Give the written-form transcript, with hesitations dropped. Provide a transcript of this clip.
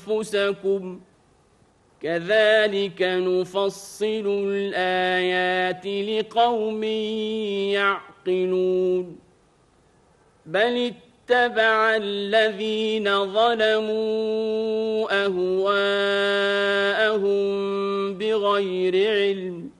أنفسكم كذلك نفصل الآيات لقوم يعقلون بل اتبع الذين ظلموا أهواءهم بغير علم